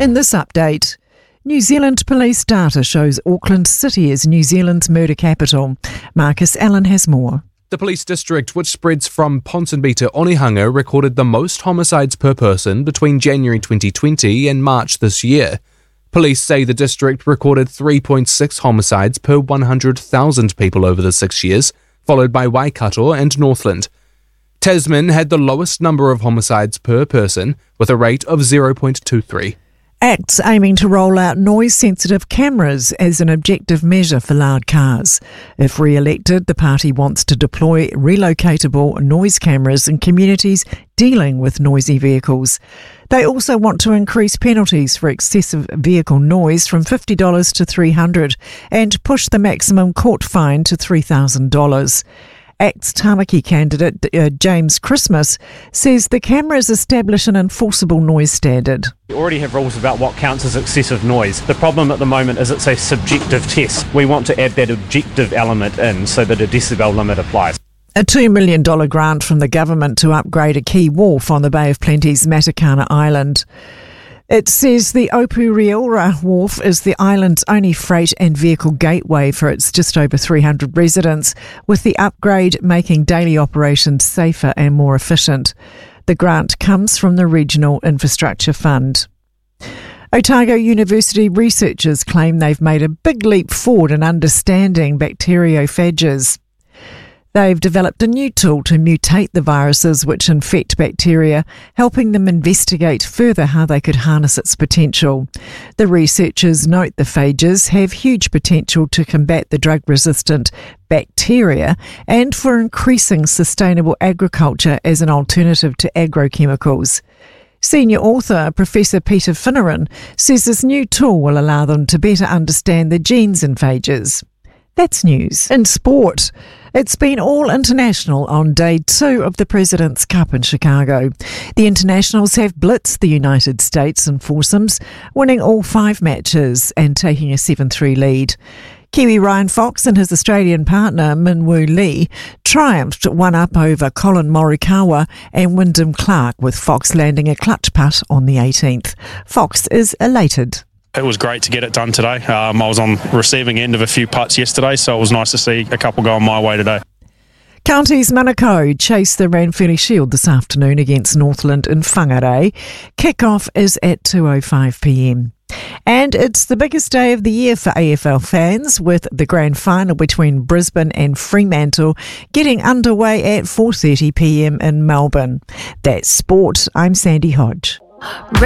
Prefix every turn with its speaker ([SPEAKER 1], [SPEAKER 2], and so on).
[SPEAKER 1] In this update, New Zealand police data shows Auckland City is New Zealand's murder capital. Marcus Allen has more.
[SPEAKER 2] The police district, which spreads from Ponsonby to Onehunga, recorded the most homicides per person between January 2020 and March this year. Police say the district recorded 3.6 homicides per 100,000 people over the 6 years, followed by Waikato and Northland. Tasman had the lowest number of homicides per person, with a rate of 0.23.
[SPEAKER 1] ACT's aiming to roll out noise-sensitive cameras as an objective measure for loud cars. If re-elected, the party wants to deploy relocatable noise cameras in communities dealing with noisy vehicles. They also want to increase penalties for excessive vehicle noise from $50 to $300 and push the maximum court fine to $3,000. ACT's Tamaki candidate, James Christmas, says the cameras establish an enforceable noise standard.
[SPEAKER 3] We already have rules about what counts as excessive noise. The problem at the moment is it's a subjective test. We want to add that objective element in so that a decibel limit applies.
[SPEAKER 1] A $2 million grant from the government to upgrade a key wharf on the Bay of Plenty's Matakana Island. It says the Opureora Wharf is the island's only freight and vehicle gateway for its just over 300 residents, with the upgrade making daily operations safer and more efficient. The grant comes from the Regional Infrastructure Fund. Otago University researchers claim they've made a big leap forward in understanding bacteriophages. They've developed a new tool to mutate the viruses which infect bacteria, helping them investigate further how they could harness its potential. The researchers note the phages have huge potential to combat the drug-resistant bacteria and for increasing sustainable agriculture as an alternative to agrochemicals. Senior author Professor Peter Finneran says this new tool will allow them to better understand the genes in phages. That's news. In sport, it's been all international on day 2 of the President's Cup in Chicago. The internationals have blitzed the United States in foursomes, winning all 5 matches and taking a 7-3 lead. Kiwi Ryan Fox and his Australian partner Min Woo Lee triumphed one-up over Colin Morikawa and Wyndham Clark, with Fox landing a clutch putt on the 18th. Fox is elated.
[SPEAKER 4] It was great to get it done today. I was on the receiving end of a few putts yesterday, so it was nice to see a couple going my way today.
[SPEAKER 1] Counties Manukau chase the Ranfurly Shield this afternoon against Northland in Whangarei. Kick-off is at 2:05pm. And it's the biggest day of the year for AFL fans, with the grand final between Brisbane and Fremantle getting underway at 4:30pm in Melbourne. That's sport. I'm Sandy Hodge.